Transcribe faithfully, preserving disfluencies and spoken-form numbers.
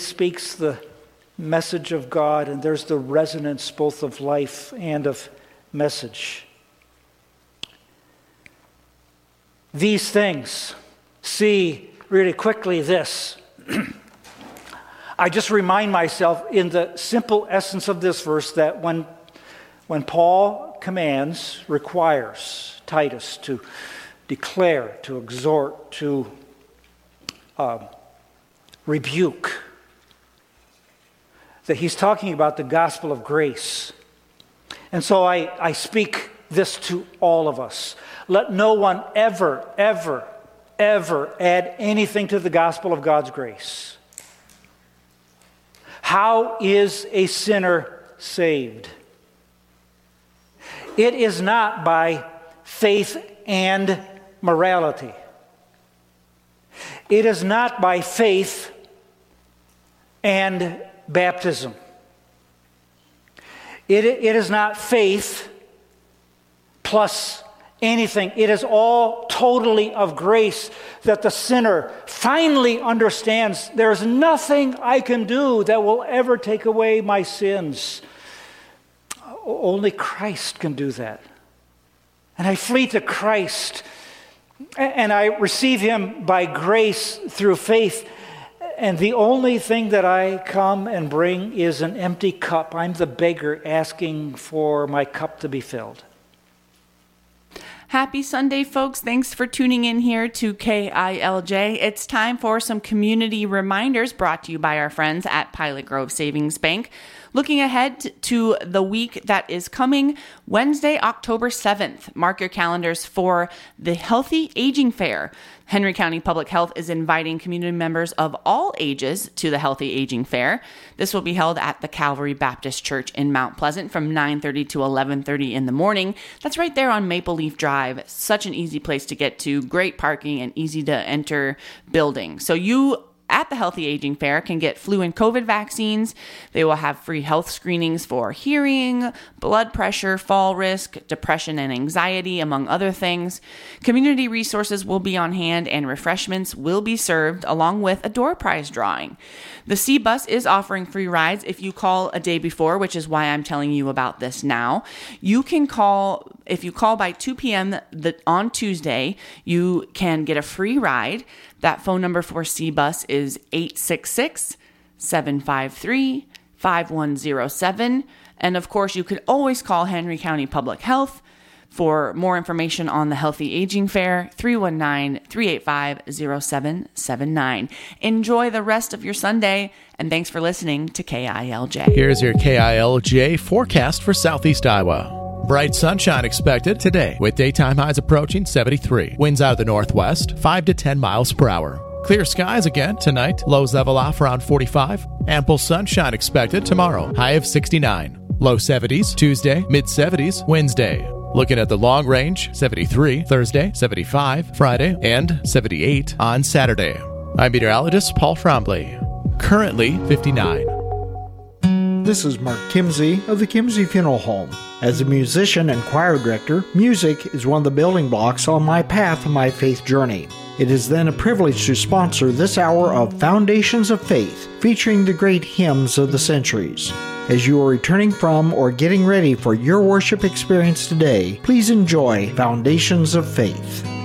speaks the message of God, and there's the resonance both of life and of message. These things, see really quickly this. I just remind myself in the simple essence of this verse that when, when Paul commands, requires Titus to declare, to exhort, to uh, rebuke, that he's talking about the gospel of grace. And so I, I speak this to all of us. Let no one ever, ever, ever add anything to the gospel of God's grace. How is a sinner saved? It is not by faith and morality. It is not by faith and baptism. It, it is not faith plus anything. It is all totally of grace that the sinner finally understands there's nothing I can do that will ever take away my sins. Only Christ can do that. And I flee to Christ, and I receive him by grace through faith. And the only thing that I come and bring is an empty cup. I'm the beggar asking for my cup to be filled. Happy Sunday, folks. Thanks for tuning in here to K I L J. It's time for some community reminders brought to you by our friends at Pilot Grove Savings Bank. Looking ahead to the week that is coming, Wednesday, October seventh. Mark your calendars for the Healthy Aging Fair. Henry County Public Health is inviting community members of all ages to the Healthy Aging Fair. This will be held at the Calvary Baptist Church in Mount Pleasant from nine thirty to eleven thirty in the morning. That's right there on Maple Leaf Drive. Such an easy place to get to, great parking and easy to enter building. So you at the Healthy Aging Fair can get flu and COVID vaccines. They will have free health screenings for hearing, blood pressure, fall risk, depression and anxiety, among other things. Community resources will be on hand and refreshments will be served along with a door prize drawing. The C Bus is offering free rides if you call a day before, which is why I'm telling you about this now. You can call, if you call by two p.m. The, on Tuesday, you can get a free ride. That phone number for C Bus is eight six six, seven five three, five one zero seven. And of course, you could always call Henry County Public Health for more information on the Healthy Aging Fair, three one nine, three eight five, zero seven seven nine. Enjoy the rest of your Sunday, and thanks for listening to K I L J. Here's your K I L J forecast for Southeast Iowa. Bright sunshine expected today with daytime highs approaching seventy-three. Winds out of the northwest, five to ten miles per hour. Clear skies again tonight. Lows level off around forty-five. Ample sunshine expected tomorrow. High of sixty-nine. Low seventies Tuesday, mid seventies Wednesday. Looking at the long range, seventy-three Thursday, seventy-five Friday, and seventy-eight on Saturday. I'm meteorologist Paul Trombley. Currently fifty-nine. This is Mark Kimsey of the Kimsey Funeral Home. As a musician and choir director, music is one of the building blocks on my path of my faith journey. It is then a privilege to sponsor this hour of Foundations of Faith, featuring the great hymns of the centuries. As you are returning from or getting ready for your worship experience today, please enjoy Foundations of Faith.